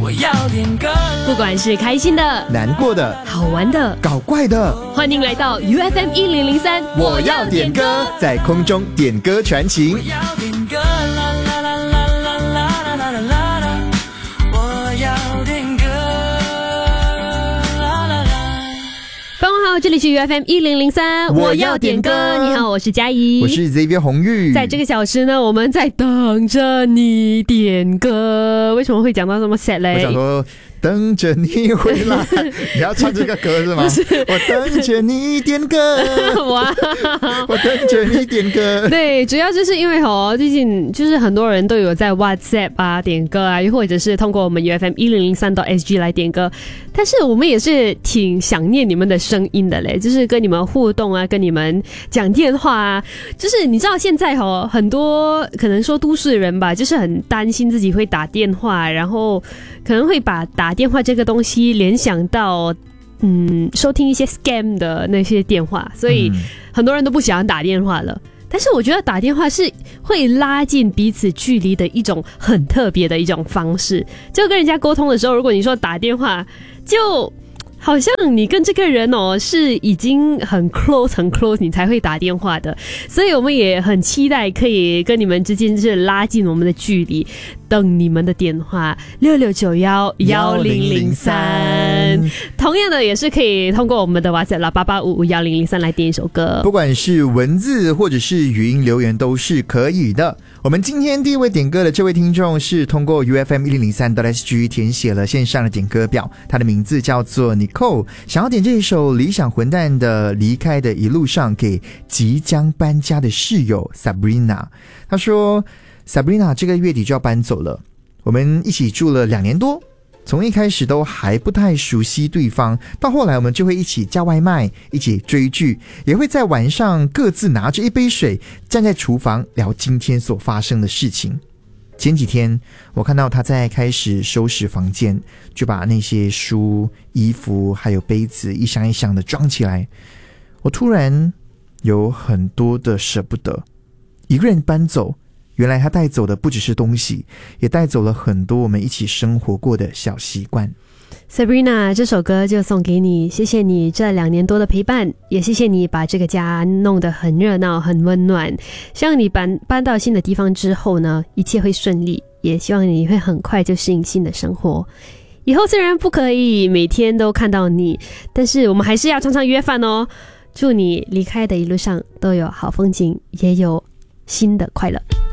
我要点歌。 不管是开心的、 难过的、 好玩的、 搞怪的， 欢迎来到 UFM 1003， 我要点歌，在空中点歌传情。 我要点歌，啦啦啦啦啦啦啦啦啦啦，我要点歌，啦啦啦。 朋友好，这里是 UFM 1003， 我要点歌。 你好，我是佳怡， 我是 Xavier 红玉。 在这个小时呢，我们在等着你点歌。为什么会讲到这么 sad 嘞？ 我想说等着你回来，你要唱这个歌是吗？我等着你点歌， 哇， 我等着你点歌。 对，主要就是因为最近就是很多人都有在 WhatsApp 啊点歌啊，又或者是通过我们 UFM1003.SG 来点歌，但是我们也是挺想念你们的声音的嘞，就是跟你们互动啊，跟你们讲电话啊，就是你知道现在很多可能说都市人吧，就是很担心自己会打电话，然后可能会把打电话这个东西联想到收听一些 scam 的那些电话，所以很多人都不喜欢打电话了。但是我觉得打电话是会拉近彼此距离的一种很特别的一种方式。就跟人家沟通的时候，如果你说打电话，就好像你跟这个人是已经很 close 你才会打电话的，所以我们也很期待可以跟你们之间就是拉近我们的距离，等你们的电话66911003，同样的也是可以通过我们的 WhatsApp 啦88551003来点一首歌， 不管是文字或者是语音留言都是可以的。我们今天第一位点歌的这位听众是通过 UFM1003.SG 填写了线上的点歌表，他的名字叫做 Nicole， 想要点这一首理想混蛋的离开的一路上给即将搬家的室友 Sabrina。 他说 Sabrina 这个月底就要搬走了，我们一起住了2年多，从一开始都还不太熟悉对方，到后来我们就会一起叫外卖，一起追剧，也会在晚上各自拿着一杯水站在厨房聊今天所发生的事情。前几天我看到他在开始收拾房间，就把那些书、衣服还有杯子一箱一箱的装起来，我突然有很多的舍不得。一个人搬走，原来他带走的不只是东西，也带走了很多我们一起生活过的小习惯。 Sabrina， 这首歌就送给你，谢谢你这2年多的陪伴，也谢谢你把这个家弄得很热闹很温暖。希望你搬到新的地方之后呢，一切会顺利，也希望你会很快就适应新的生活。以后虽然不可以每天都看到你，但是我们还是要常常约饭哦。祝你离开的一路上都有好风景，也有新的快乐。